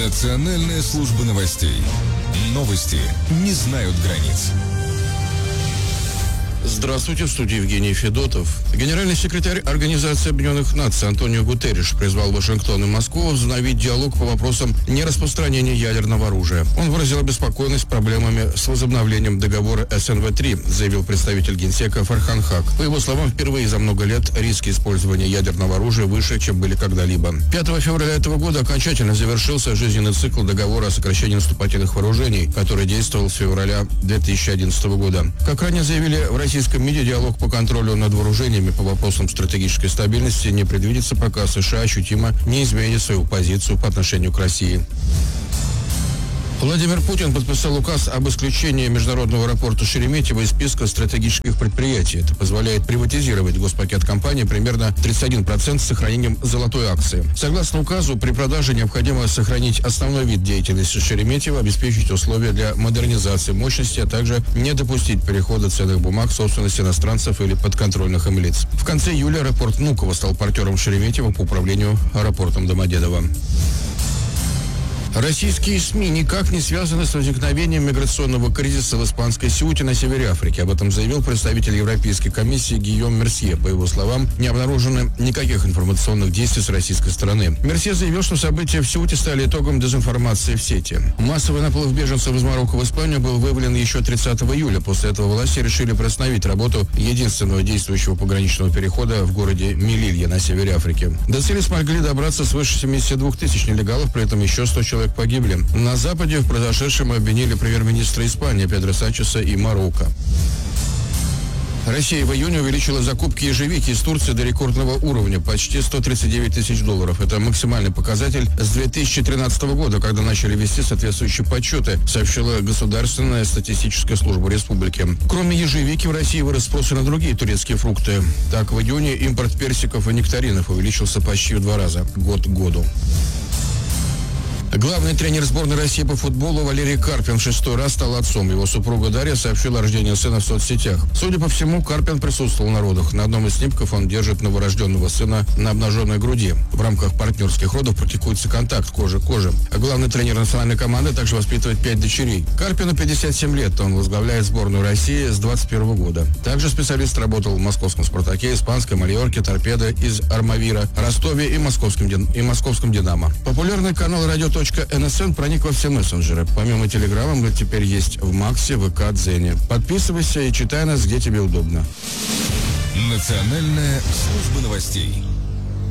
Национальная служба новостей. Новости не знают границ. Здравствуйте, в студии Евгений Федотов. Генеральный секретарь Организации Объединенных Наций Антонио Гутерриш призвал Вашингтон и Москву возобновить диалог по вопросам нераспространения ядерного оружия. Он выразил обеспокоенность проблемами с возобновлением договора СНВ-3, заявил представитель Генсека Фархан Хак. По его словам, впервые за много лет риски использования ядерного оружия выше, чем были когда-либо. 5 февраля этого года окончательно завершился жизненный цикл договора о сокращении наступательных вооружений, который действовал с февраля 2011 года. Как ранее заявили в российском МИДе, диалог по контролю над вооружениями по вопросам стратегической стабильности не предвидится, пока США ощутимо не изменит свою позицию по отношению к России. Владимир Путин подписал указ об исключении международного аэропорта Шереметьево из списка стратегических предприятий. Это позволяет приватизировать госпакет компании примерно 31% с сохранением золотой акции. Согласно указу, при продаже необходимо сохранить основной вид деятельности Шереметьево, обеспечить условия для модернизации мощности, а также не допустить перехода ценных бумаг в собственность иностранцев или подконтрольных им лиц. В конце июля аэропорт Внуково стал партнером Шереметьево по управлению аэропортом Домодедово. Российские СМИ никак не связаны с возникновением миграционного кризиса в испанской Сеуте на севере Африки. Об этом заявил представитель Европейской комиссии Гийом Мерсье. По его словам, не обнаружено никаких информационных действий с российской стороны. Мерсье заявил, что события в Сеуте стали итогом дезинформации в сети. Массовый наплыв беженцев из Марокко в Испанию был выявлен еще 30 июля. После этого власти решили приостановить работу единственного действующего пограничного перехода в городе Мелилья на севере Африки. До цели смогли добраться свыше 72 тысяч нелегалов, при этом еще 100 человек погибли. На Западе в произошедшем обвинили премьер-министра Испании Педро Санчеса и Марокко. Россия в июне увеличила закупки ежевики из Турции до рекордного уровня – почти $139 тысяч. Это максимальный показатель с 2013 года, когда начали вести соответствующие подсчеты, сообщила Государственная статистическая служба республики. Кроме ежевики, в России вырос спрос и на другие турецкие фрукты. Так, в июне импорт персиков и нектаринов увеличился почти в 2 раза, год к году. Главный тренер сборной России по футболу Валерий Карпин в 6-й раз стал отцом. Его супруга Дарья сообщила о рождении сына в соцсетях. Судя по всему, Карпин присутствовал на родах. На одном из снимков он держит новорожденного сына на обнаженной груди. В рамках партнерских родов практикуется контакт кожи к коже. Главный тренер национальной команды также воспитывает 5 дочерей. Карпину 57 лет. Он возглавляет сборную России с 21 года. Также специалист работал в московском «Спартаке», испанской «Мальорке», «Торпедо» из «Армавира», Ростове и московском «Динамо». Популярный канал «Радио.НСН» проник во все мессенджеры. Помимо Телеграма, мы теперь есть в Максе, ВК, Дзене. Подписывайся и читай нас, где тебе удобно. Национальная служба новостей.